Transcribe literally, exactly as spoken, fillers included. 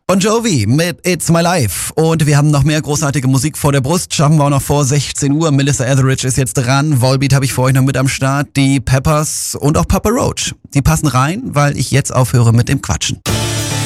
Bon Jovi mit It's My Life. Und wir haben noch mehr großartige Musik vor der Brust. Schaffen wir auch noch vor sechzehn Uhr. Melissa Etheridge ist jetzt dran. Volbeat habe ich für euch noch mit am Start. Die Peppers und auch Papa Roach. Die passen rein, weil ich jetzt aufhöre mit dem Quatschen.